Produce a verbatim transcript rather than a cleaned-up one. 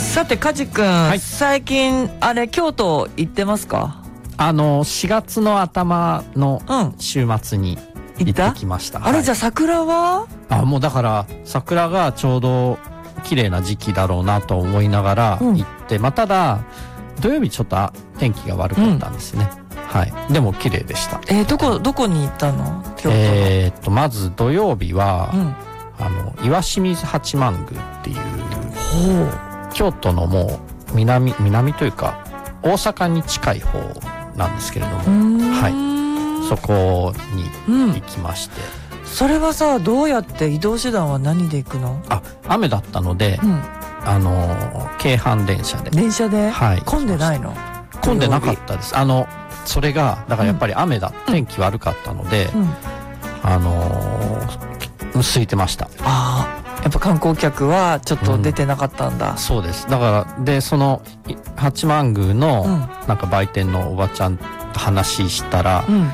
さて梶君、はい、最近あれ京都行ってますか？ あのしがつの頭の週末に行ってきました、 うん、あれ、はい、じゃあ桜はあもうだから桜がちょうど綺麗な時期だろうなと思いながら行って、うん、まあただ土曜日ちょっと天気が悪かったんですね、うん、はい、でも綺麗でした。 えー、どこどこに行ったの？京都の。 えー、っとまず土曜日は、うん、あの岩清水八幡宮っていう京都のもう南南というか大阪に近い方なんですけれども、はい、そこに行きまして、 うん、それはさどうやって移動手段は何で行くの？ あ雨だったので、うん、あの京阪電車で電車で、 はい、 混んでないの？ 混んでなかったです。あのそれがだからやっぱり雨だ、うん、天気悪かったので、うん、あのー、空いてました。 ああやっぱ観光客はちょっと出てなかったんだ、 うん、そうです。だからでその八幡宮のなんか売店のおばちゃんと話したら、うん、